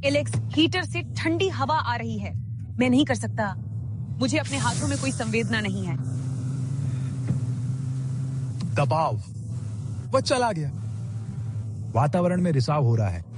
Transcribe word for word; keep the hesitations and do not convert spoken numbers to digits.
Alex, heater से ठंडी हवा आ रही है। मैं नहीं कर सकता। मुझे अपने हाथों में कोई संवेदना नहीं है। दबाव, वो चला गया। वातावरण में रिसाव हो रहा है।